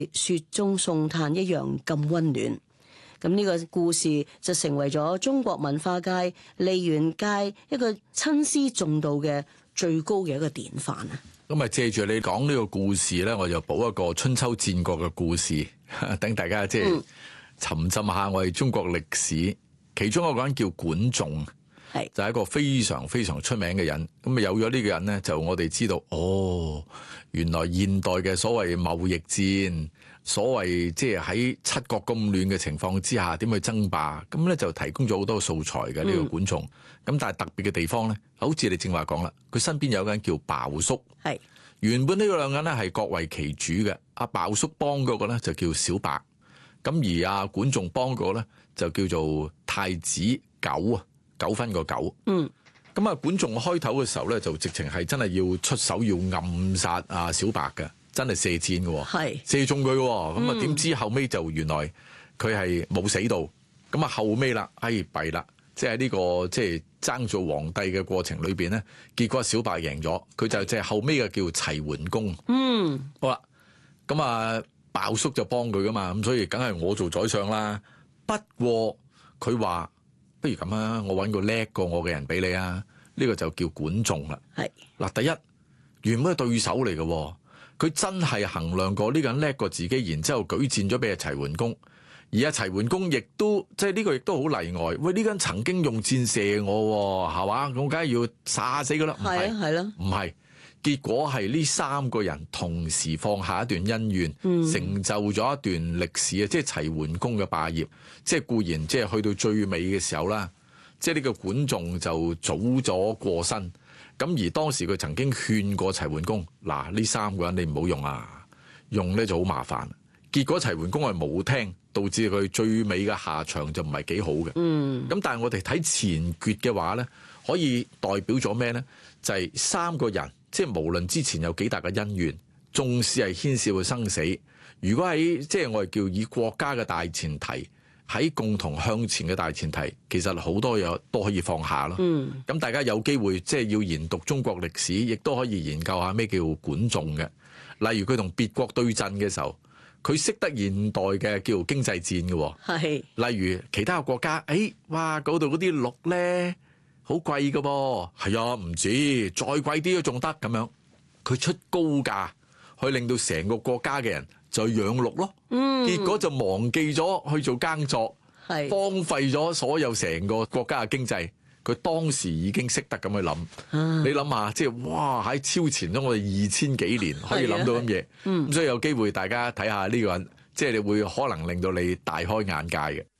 雪中送炭一樣咁溫暖。咁呢個故事就成為咗中國文化界、梨園界一個親師重道嘅最高嘅一個典範啊！ 咁啊，借住你講呢個故事咧，我就補一個春秋戰國嘅故事，等大家即係沉浸下我哋中國歷史。其中一個人叫管仲，係就係一個非常非常出名嘅人。咁啊，有咗呢個人咧，就我哋知道，原來現代嘅所謂貿易戰。所謂即係喺七國咁亂嘅情況之下，點去爭霸？咁咧就提供咗好多素材嘅呢個管仲。咁但係特別嘅地方咧，好似你正話講啦，佢身邊有個人叫鮑叔。係原本呢個兩個人咧係各為其主嘅。阿鮑叔幫嗰個咧就叫小白，咁而阿管仲幫嗰個咧就叫做太子糾啊，糾紛個糾。咁啊，管仲開頭嘅時候咧就直情係真係要出手要暗殺阿小白嘅。真係射箭嘅，射中佢嘅，咁啊點知後尾就原來佢係冇死到，咁啊後尾啦，弊啦，即係呢個即係爭做皇帝嘅過程裏邊咧，結果小白贏咗，佢就即係後尾嘅叫齊桓公。好啦，咁啊鮑叔就幫佢噶嘛，咁所以梗係我做宰相啦。不過佢話不如咁啊，我搵個叻過我嘅人俾你啊，呢個就叫管仲啦。係嗱，第一原本係對手嚟嘅。佢真係衡量過呢個人叻過自己，然之後舉薦咗俾阿齊桓公，而阿齊桓公亦都即係呢個亦都好例外。喂，呢個人曾經用箭射我，係嘛？咁梗係要殺死佢啦。係啊，係咯，唔係。結果係呢三個人同時放下一段恩怨，成就咗一段歷史啊！即係齊桓公嘅霸業，即係固然即係去到最尾嘅時候啦，即係呢個管仲就早咗過身。咁而當時佢曾經勸過齊桓公，嗱，呢三個人你唔好用啊，用咧就好麻煩。結果齊桓公係冇聽，導致佢最尾嘅下場就唔係幾好嘅。咁但係我哋睇前決嘅話咧，可以代表咗咩咧？就係三個人，即係無論之前有幾大嘅恩怨，縱使係牽涉到生死，如果喺即係我哋叫以國家嘅大前提，喺共同向前嘅大前提，其實好多嘢都可以放下咯。咁大家有機會即係要研讀中國歷史，亦都可以研究下咩叫管仲嘅。例如佢同別國對陣嘅時候，佢識得現代嘅叫經濟戰嘅。係，例如其他國家，哇嗰度嗰啲鹿咧好貴㗎噃，係啊，唔止，再貴啲都仲得咁樣。佢出高價去令到成個國家嘅人就養鹿咯，結果就忘記咗去做耕作，荒廢咗所有成個國家嘅經濟。佢當時已經識得咁去諗，你諗下，即係哇喺超前咗我哋2000幾年可以諗到咁嘢，咁所以有機會大家睇下呢個人，即係你會可能令到你大開眼界嘅。